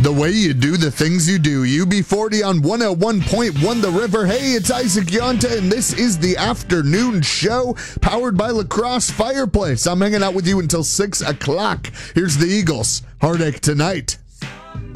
The way you do the things you do. UB40 on 101.1 The River. Hey, it's Isaac Yonta, and this is the afternoon show powered by La Crosse Fireplace. I'm hanging out with you until 6 o'clock. Here's the Eagles. Heartache Tonight.